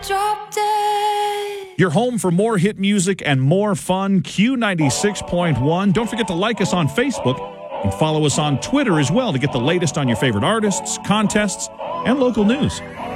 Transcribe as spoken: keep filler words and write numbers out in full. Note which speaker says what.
Speaker 1: Drop dead.
Speaker 2: Your home for more hit music and more fun, Q ninety-six point one. Don't forget to like us on Facebook and follow us on Twitter as well to get the latest on your favorite artists, contests, and local news.